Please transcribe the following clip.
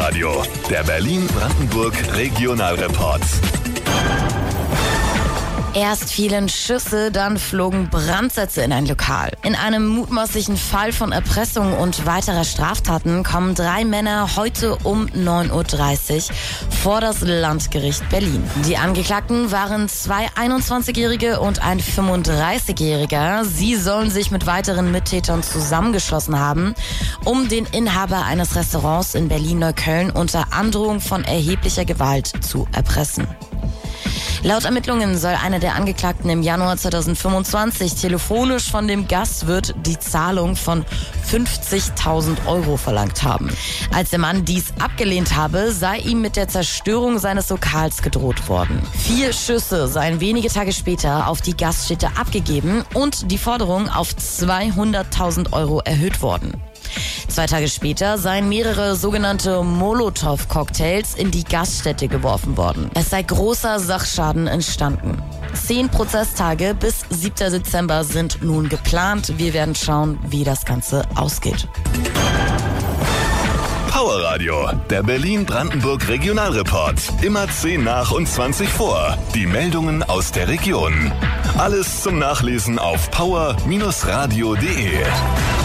Powerradio, der Berlin-Brandenburg Regionalreport. Erst fielen Schüsse, dann flogen Brandsätze in ein Lokal. In einem mutmaßlichen Fall von Erpressung und weiterer Straftaten kommen 3 Männer heute um 9:30 Uhr vor das Landgericht Berlin. Die Angeklagten waren 2 21-Jährige und ein 35-Jähriger. Sie sollen sich mit weiteren Mittätern zusammengeschlossen haben, um den Inhaber eines Restaurants in Berlin-Neukölln unter Androhung von erheblicher Gewalt zu erpressen. Laut Ermittlungen soll einer der Angeklagten im Januar 2025 telefonisch von dem Gastwirt die Zahlung von 50.000 € verlangt haben. Als der Mann dies abgelehnt habe, sei ihm mit der Zerstörung seines Lokals gedroht worden. 4 Schüsse seien wenige Tage später auf die Gaststätte abgegeben und die Forderung auf 200.000 € erhöht worden. 2 Tage später seien mehrere sogenannte Molotow-Cocktails in die Gaststätte geworfen worden. Es sei großer Sachschaden entstanden. 10 Prozesstage bis 7. Dezember sind nun geplant. Wir werden schauen, wie das Ganze ausgeht. Powerradio, der Berlin-Brandenburg Regionalreport. Immer 10 nach und 20 vor. Die Meldungen aus der Region. Alles zum Nachlesen auf power-radio.de.